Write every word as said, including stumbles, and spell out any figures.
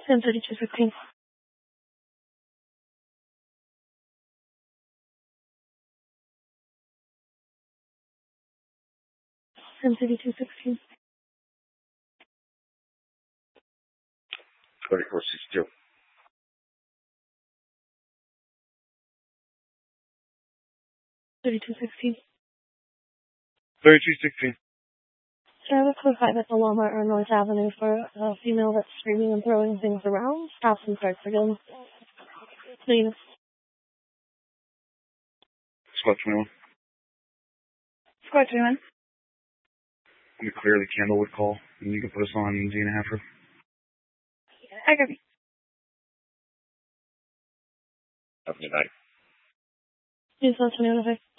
ten thirty-two sixteen. ten thirty-two sixteen. thirty-four sixty-two. thirty-two sixteen. thirty-two sixteen. Can I have a quick five at the Walmart on North Avenue for a female that's screaming and throwing things around? Stops and starts again. Please. Squad twenty-one. Squad twenty-one. I'm going to clear the Candlewood call, and you can put us on Z and a half. I got you. Have a good night. Please, twenty-one, okay.